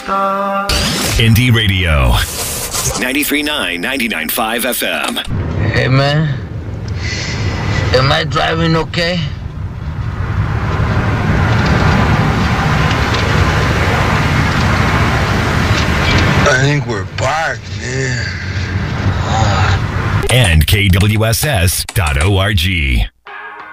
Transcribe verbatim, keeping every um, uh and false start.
star. Indie Radio. ninety-three point nine, ninety-nine point five F M. Hey, man. Am I driving okay? I think we're parked, man. And K W S S dot org.